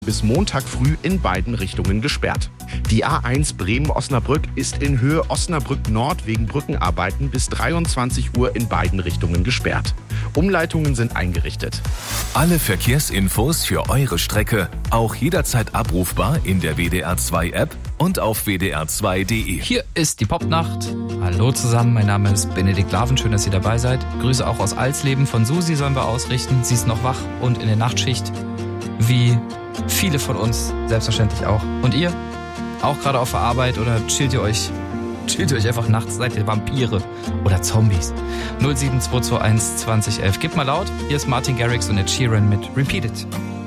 bis Montag früh in beiden Richtungen gesperrt. Die A1 Bremen-Osnabrück ist in Höhe Osnabrück Nord wegen Brückenarbeiten bis 23 Uhr in beiden Richtungen gesperrt. Umleitungen sind eingerichtet. Alle Verkehrsinfos für eure Strecke auch jederzeit abrufbar in der WDR2-App und auf wdr2.de. Hier ist die Popnacht. Hallo zusammen, mein Name ist Benedikt Laven, schön, dass ihr dabei seid. Grüße auch aus Alsleben von Susi sollen wir ausrichten. Sie ist noch wach und in der Nachtschicht, wie viele von uns selbstverständlich auch. Und ihr? Auch gerade auf der Arbeit oder chillt ihr euch einfach nachts? Seid ihr Vampire oder Zombies? 07221 2011. Gebt mal laut. Hier ist Martin Garrix und Ed Sheeran mit Repeat It.